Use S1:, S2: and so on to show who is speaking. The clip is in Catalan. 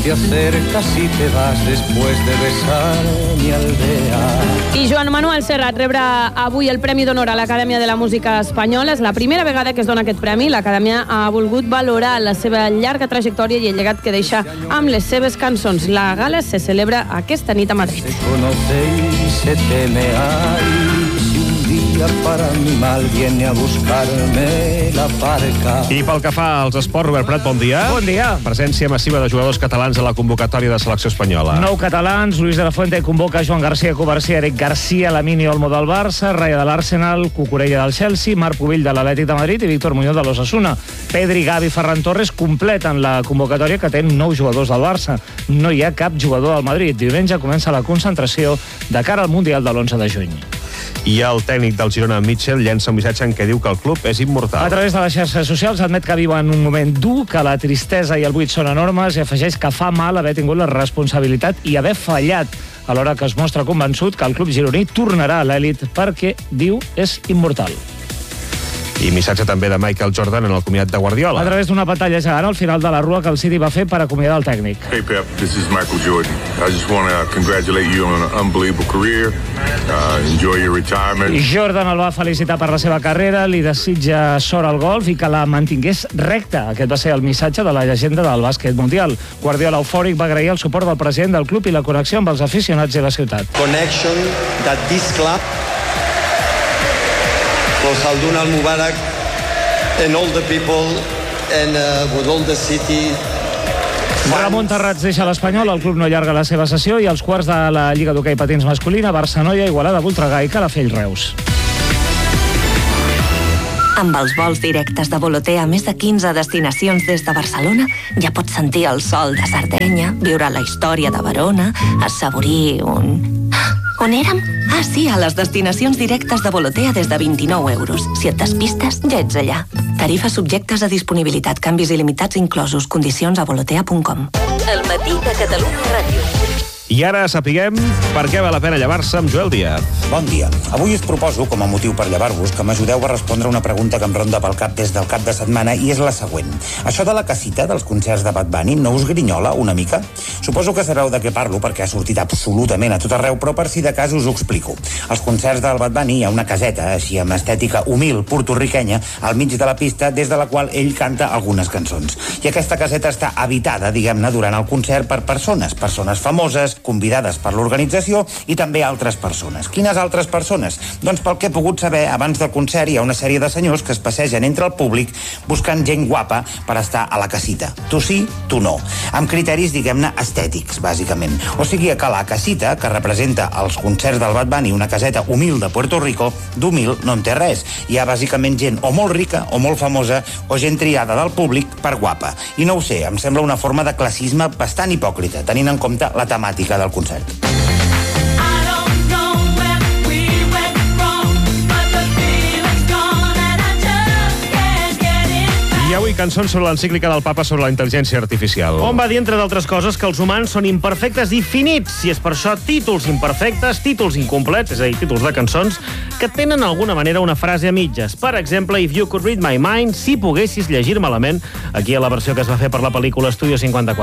S1: te acercas y te vas después de besar mi aldea.
S2: I Joan Manuel Serrat rebrà avui el Premi d'Honor a l'Acadèmia de la Música Espanyola. És la primera vegada que es dona aquest premi. L'Acadèmia ha volgut valorar la seva llarga trajectòria i el llegat que deixa amb les seves cançons. La gala se celebra aquesta nit a Madrid.
S1: Se conoce y se teme, ay, si un día para mi mal viene a buscarme la parca.
S3: I pel que fa als esports, Robert Prat, bon dia.
S4: Bon dia.
S3: Presència massiva de jugadors catalans a la convocatòria de selecció espanyola.
S4: 9 catalans, Luis de la Fuente convoca Joan García, Covarsí, Eric García, Lamine Olmo del Barça, Raya de l'Arsenal, Cucurella del Chelsea, Marc Pubill de l'Atlètic de Madrid i Víctor Muñoz de l'Osasuna. Pedri, Gavi, Ferran Torres completen la convocatòria que té 9 jugadors del Barça. No hi ha cap jugador del Madrid. Diumenge comença la concentració de cara al Mundial de l'11 de juny.
S3: I el tècnic del Girona, Mitchell, llença un missatge en què diu que el club és immortal.
S4: A través de les xarxes socials admet que viuen un moment dur, que la tristesa i el buit són enormes i afegeix que fa mal haver tingut la responsabilitat i haver fallat, alhora que es mostra convençut que el club gironí tornarà a l'èlit perquè, diu, és immortal.
S3: I missatge també de Michael Jordan en el comiat de Guardiola.
S4: A través d'una pantalla gegant al final de la rua que el City va fer per acomiadar el tècnic.
S5: Hey Pep, this is Michael Jordan. I just want to congratulate you on an unbelievable career. Enjoy your retirement.
S4: Jordan el va felicitar per la seva carrera, li desitja sort al golf i que la mantingués recta. Aquest va ser el missatge de la llegenda del bàsquet mundial. Guardiola eufòric va agrair el suport del president del club i la connexió amb els aficionats i la ciutat.
S6: Connection that this club for Khaldun Al-Mubarak and all the people and with all the city.
S4: Ramon Terrats deixa l'Espanyol, el club no allarga la seva sessió i els quarts de la Lliga d'Hoquei Patins masculina, Barça-Noia, Igualada, Voltregà i Calafell-Reus.
S7: Amb els vols directes de Volotea a més de 15 destinacions des de Barcelona, ja pots sentir el sol de Sardenya, viure la història de Verona, assaborir un... On érem? Ah, sí, a les destinacions directes de Volotea des de 29 euros. Si et despistes, ja ets allà. Tarifes subjectes a disponibilitat, canvis il·limitats inclosos, condicions a volotea.com.
S8: El matí de Catalunya Ràdio.
S3: I ara sapiguem per què val la pena llevar-se amb Joel Díaz.
S9: Bon dia. Avui us proposo, com a motiu per llevar-vos, que m'ajudeu a respondre una pregunta que em ronda pel cap des del cap de setmana i és la següent. Això de la casita dels concerts de Bad Bunny no us grinyola una mica? Suposo que sabeu de què parlo perquè ha sortit absolutament a tot arreu, però per si de cas us ho explico. Als concerts del Bad Bunny hi ha una caseta, així amb estètica humil, portorriquenya, al mig de la pista, des de la qual ell canta algunes cançons. I aquesta caseta està habitada, diguem-ne, durant el concert per persones famoses, convidades per l'organització i també altres persones. Quines altres persones? Doncs pel que he pogut saber, abans del concert hi ha una sèrie de senyors que es passegen entre el públic buscant gent guapa per estar a la casita. Tu sí, tu no. Amb criteris, diguem-ne, estètics, bàsicament. O sigui que la casita, que representa els concerts del Bad Bunny, una caseta humil de Puerto Rico, d'humil no en té res. Hi ha bàsicament gent o molt rica o molt famosa o gent triada del públic per guapa. I no ho sé, em sembla una forma de classisme bastant hipòcrita, tenint en compte la temàtica del concert.
S3: I avui cançons sobre l'encíclica del Papa sobre la intel·ligència artificial.
S10: On va dir, entre d'altres coses, que els humans són imperfectes i finits, i és per això títols imperfectes, títols incomplets, és a dir, títols de cançons, que tenen d'alguna manera una frase a mitges. Per exemple, If You Could Read My Mind, si poguessis llegir-me la ment, aquí a la versió que es va fer per la pel·lícula Estudio 54.